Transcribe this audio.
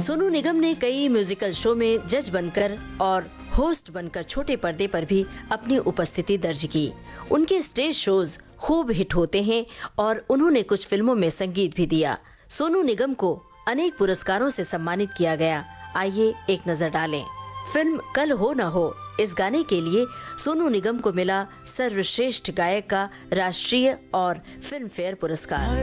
सोनू निगम ने कई musical show में जज बनकर और होस्ट बनकर छोटे पर्दे पर भी अपनी उपस्थिति दर्ज की। उनके स्टेज शोज खूब हिट होते हैं और उन्होंने कुछ फिल्मों में संगीत भी दिया। सोनू निगम को अनेक पुरस्कारों से सम्मानित किया गया। आइए एक नजर डालें। फिल्म कल हो न हो, इस गाने के लिए सोनू निगम को मिला सर्वश्रेष्ठ गायक का राष्ट्रीय और फिल्म फेयर पुरस्कार।